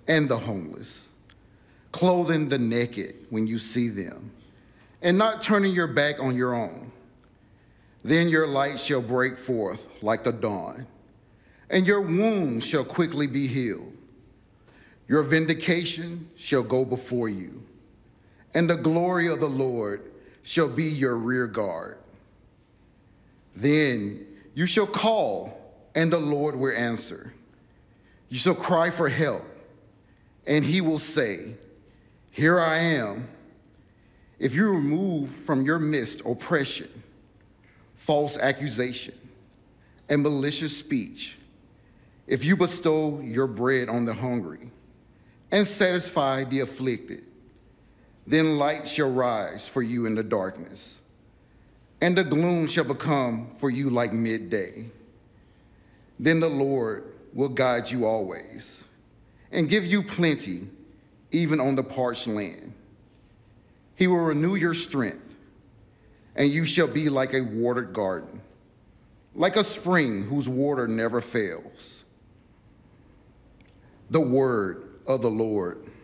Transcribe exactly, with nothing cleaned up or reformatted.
and the homeless, clothing the naked when you see them, and not turning your back on your own. Then your light shall break forth like the dawn, and your wounds shall quickly be healed. Your vindication shall go before you, and the glory of the Lord shall be your rear guard. Then you shall call, and the Lord will answer. You shall cry for help, and he will say, here I am. If you remove from your midst oppression, false accusation, and malicious speech, if you bestow your bread on the hungry and satisfy the afflicted, then light shall rise for you in the darkness, and the gloom shall become for you like midday. Then the Lord will guide you always and give you plenty, even on the parched land. He will renew your strength, and you shall be like a watered garden, like a spring whose water never fails. The word of the Lord.